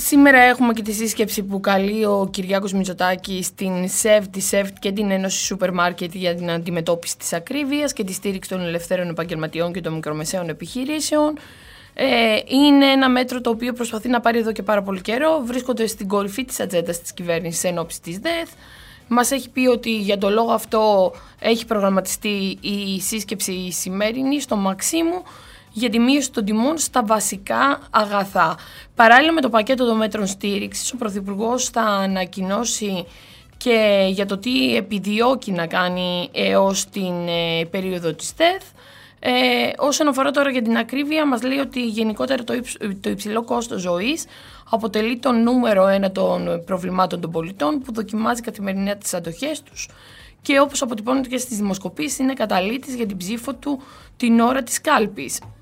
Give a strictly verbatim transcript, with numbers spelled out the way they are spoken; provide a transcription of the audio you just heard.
Σήμερα έχουμε και τη σύσκεψη που καλεί ο Κυριάκος Μητσοτάκης στην ΣΕΒ, τη ΣΕΒ και την Ένωση Σούπερ Μάρκετ για την αντιμετώπιση της ακρίβειας και τη στήριξη των ελευθέρων επαγγελματιών και των μικρομεσαίων επιχειρήσεων. Ε, είναι ένα μέτρο το οποίο προσπαθεί να πάρει εδώ και πάρα πολύ καιρό. Βρίσκονται στην κορυφή της ατζέντας της κυβέρνησης εν ώψη της ΔΕΘ. Μας έχει πει ότι για τον λόγο αυτό έχει προγραμματιστεί η σύσκεψη σημερινή στο Μαξίμου για τη μείωση των τιμών στα βασικά αγαθά. Παράλληλα με το πακέτο των μέτρων στήριξης, ο Πρωθυπουργός θα ανακοινώσει και για το τι επιδιώκει να κάνει έως την ε, περίοδο της ΔΕΘ. Ε, όσον αφορά τώρα για την ακρίβεια, μας λέει ότι γενικότερα το, υψ, το υψηλό κόστος ζωής αποτελεί το νούμερο ένα των προβλημάτων των πολιτών που δοκιμάζει καθημερινά τις αντοχές τους και όπως αποτυπώνεται και στις δημοσκοπήσεις είναι καταλήτης για την ψήφο του την ώρα της κάλπης.